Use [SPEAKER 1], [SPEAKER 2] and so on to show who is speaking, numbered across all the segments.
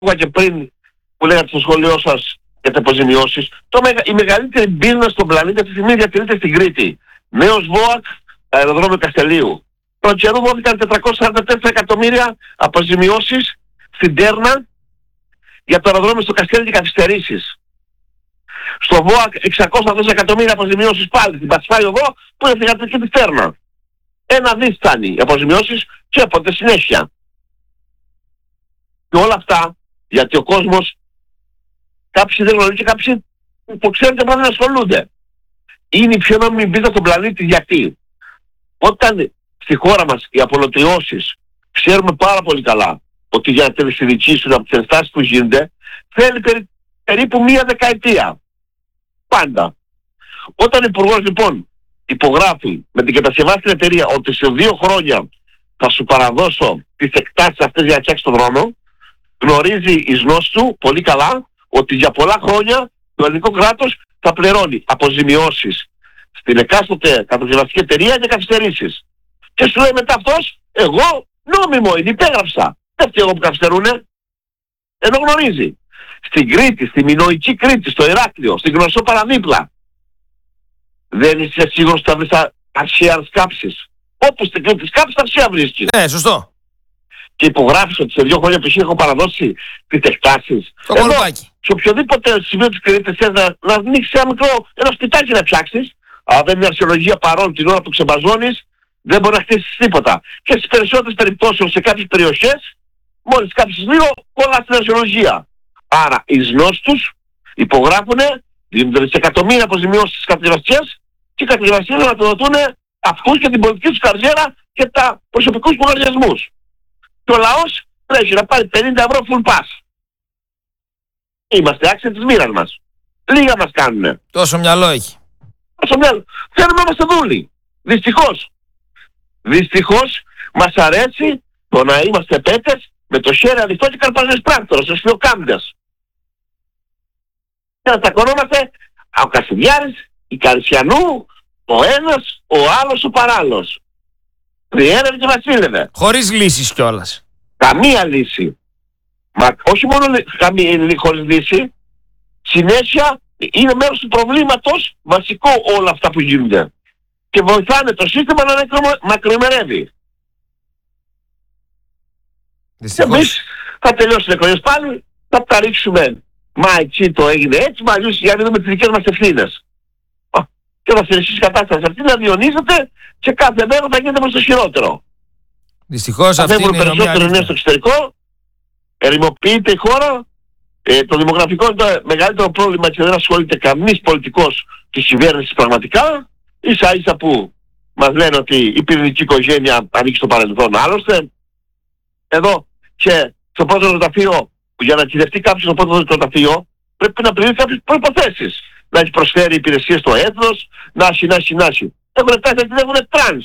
[SPEAKER 1] είπα και πριν που λέγατε στο σχολείο σας για τις αποζημιώσεις, η μεγαλύτερη business στον πλανήτη αυτή τη στιγμή διατηρείται στην Κρήτη. Νέος ΒΟΑΚ, αεροδρόμιο Καστελίου. Τον καιρό δόθηκαν 444 εκατομμύρια αποζημιώσεις στην Τέρνα για το αεροδρόμιο στο Καστέλι και καθυστερήσεις. Στο ΒΟΑΚ 600 εκατομμύρια αποζημιώσεις πάλι στην Πασφάη οδό που είναι θηγατρική της Τέρνα. 1 δις φτάνει οι αποζημιώσεις και όποτε συνέχεια. Και όλα αυτά γιατί ο κόσμος, κάποιοι δεν γνωρίζουν και κάποιοι που ξέρετε πρέπει να ασχολούνται. Είναι η πιο νόμιμη μπίζα στον πλανήτη. Γιατί όταν στη χώρα μας οι απολωτριώσεις ξέρουμε πάρα πολύ καλά ότι για να τελεσυνδικήσουν από τις ενστάσεις που γίνονται θέλει περίπου 1 δεκαετία. Πάντα. Όταν ο υπουργός λοιπόν υπογράφει με την κατασκευάστρια εταιρεία ότι σε 2 χρόνια θα σου παραδώσω τις εκτάσεις αυτές για να φτιάξεις τον δρόμο, γνωρίζει εις γνώση του πολύ καλά ότι για πολλά χρόνια το ελληνικό κράτος θα πληρώνει αποζημιώσεις στην εκάστοτε κατασκευαστική εταιρεία για καθυστερήσεις. Και σου λέει μετά αυτός, εγώ νόμιμο είναι, υπέγραψα. Δεν φταίω εγώ που καθυστερούνε. Ενώ γνωρίζει. Στην Κρήτη, στη μινωική Κρήτη, στο Ηράκλειο, στην Γνωσό παραδίπλα, δεν είσαι σίγουρος ότι θα βρεις αρχαία σκάψεις. Όπου στην Κρήτη σκάψεις τα αρχαία βρίσκεις.
[SPEAKER 2] Ναι, σωστό.
[SPEAKER 1] Και υπογράφεις ότι σε 2 χρόνια π.χ. έχω παραδώσει τις εκτάσεις.
[SPEAKER 2] Το κολπάκι.
[SPEAKER 1] Σε οποιοδήποτε σημείο της Κρήτης θες να ανοίξεις ένα σπιτάκι να φτιάξεις, αλλά δεν είναι αρχαιολογία παρόν την ώρα που ξεμπαζώνεις, δεν μπορεί να χτίσεις τίποτα. Και στις περισσότερες περιπτώσεις σε κάποιες περιοχές, μόλις κάψεις λίγο, κολλάς στην αρχαιολογία. Άρα οι γνώστους υπογράφουνε, δίνονται δισεκατομμύρια αποζημιώσεις στις κατασκευαστικές και οι κατασκευαστικές να το δοτούν αυτούς και την πολιτική τους καριέρα και τα προσωπικούς λογαριασμούς. Και ο λαός τρέχει να πάρει 50 ευρώ full pass. Είμαστε άξιοι της μοίρας μας. Λίγα μας κάνουνε.
[SPEAKER 2] Τόσο μυαλό έχει.
[SPEAKER 1] Τόσο μυαλό. Θέλουμε να είμαστε δούλοι. Δυστυχώς. Δυστυχώς μας αρέσει το να είμαστε πέτες με το χέρι ανοιχτό και καρπαζές πράκτορος, ως φιλοκάμντες. Και να τσακωνόμαστε ο Κασιδιάρης, η Καρισιανού, ο ένας, ο άλλος, ο παράλληλος. Τριέρευε και βασίλευε.
[SPEAKER 2] Χωρίς λύσεις κιόλας.
[SPEAKER 1] Καμία λύση. Μα όχι μόνο χωρίς λύση, συνέχεια είναι μέρος του προβλήματος βασικό όλα αυτά που γίνονται. Και βοηθάνε το σύστημα να μακροημερεύει. Εμείς θα τελειώσουν οι εκλογές πάλι, θα τα ρίξουμε. Μα έτσι το έγινε έτσι, μα αλλιώς για να δούμε τις δικές μας ευθύνες. Και θα συνεχίσει η κατάσταση αυτή να διονύζεται και κάθε μέρα θα γίνεται προς το χειρότερο.
[SPEAKER 2] Δυστυχώς αυτή είναι η
[SPEAKER 1] περισσότερο νέο στο εξωτερικό, ερημοποιείται η χώρα, το δημογραφικό είναι το μεγαλύτερο πρόβλημα και δεν ασχολείται κανείς πολιτικός της κυβέρνησης πραγματικά. Ίσα ίσα που μας λένε ότι η πυρηνική οικογένεια ανήκει στο παρελθόν άλλωστε. Εδώ και στο πρώτο νεκροταφείο, για να κυδευτεί κάποιος στο πρώτο νεκροταφείο, πρέπει να πληρεί κάποιες προϋποθέσεις. Να έχει προσφέρει υπηρεσίες στο έθνος, να έχει. Έχουν φτάσει γιατί δεν έχουν τρανς.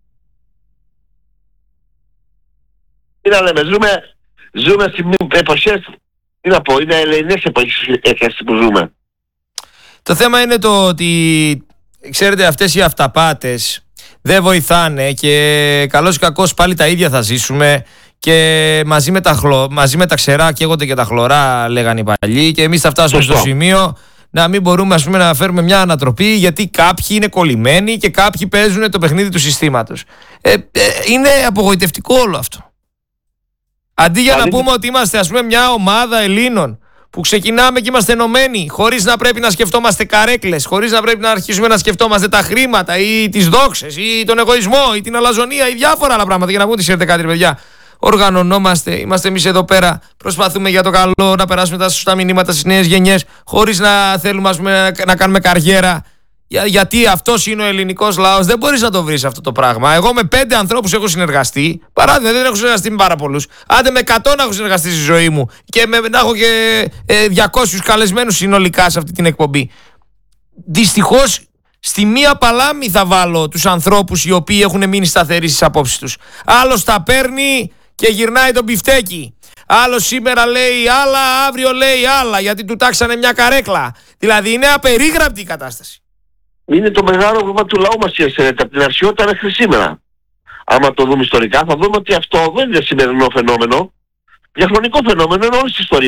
[SPEAKER 1] Τι να λέμε, ζούμε σε εποχές, τι να πω, είναι ελεηνές εποχές που ζούμε.
[SPEAKER 2] Το θέμα είναι το ότι, ξέρετε, αυτές οι αυταπάτες δεν βοηθάνε και καλώς ή κακώς πάλι τα ίδια θα ζήσουμε. Και μαζί με τα ξερά καίγονται και τα χλωρά, λέγανε οι παλιοί, και εμείς θα φτάσουμε στο σημείο να μην μπορούμε, ας πούμε, να φέρουμε μια ανατροπή, γιατί κάποιοι είναι κολλημένοι και κάποιοι παίζουν το παιχνίδι του συστήματος. Είναι απογοητευτικό όλο αυτό. Αντί για να πούμε ότι είμαστε, ας πούμε, μια ομάδα Ελλήνων που ξεκινάμε και είμαστε ενωμένοι, χωρίς να πρέπει να σκεφτόμαστε καρέκλες, χωρίς να πρέπει να αρχίσουμε να σκεφτόμαστε τα χρήματα ή τις δόξες ή τον εγωισμό ή την αλαζονία ή διάφορα άλλα πράγματα, για να πούμε ότι ξέρετε κάτι, παιδιά. Οργανωνόμαστε, είμαστε εμείς εδώ πέρα, προσπαθούμε για το καλό να περάσουμε τα σωστά μηνύματα στις νέες γενιές, χωρίς να θέλουμε, ας πούμε, να κάνουμε καριέρα. Γιατί αυτός είναι ο ελληνικός λαός. Δεν μπορείς να το βρεις αυτό το πράγμα. Εγώ με 5 ανθρώπους έχω συνεργαστεί. Παράδειγμα, δεν έχω συνεργαστεί με πάρα πολλούς. Άντε με 100 να έχω συνεργαστεί στη ζωή μου. Και να έχω και 200 καλεσμένους συνολικά σε αυτή την εκπομπή. Δυστυχώς, στη μία παλάμη θα βάλω τους ανθρώπους οι οποίοι έχουν μείνει σταθεροί στις απόψεις τους. Άλλος τα παίρνει και γυρνάει τον μπιφτέκι. Άλλος σήμερα λέει άλλα, αύριο λέει άλλα, γιατί του τάξανε μια καρέκλα. Δηλαδή είναι απερίγραπτη η κατάσταση.
[SPEAKER 1] Είναι το μεγάλο πρόβλημα του λαού μας, από την αρχαιότητα μέχρι σήμερα. Άμα το δούμε ιστορικά θα δούμε ότι αυτό δεν είναι σημερινό φαινόμενο. διαχρονικό φαινόμενο, είναι όλη η ιστορία.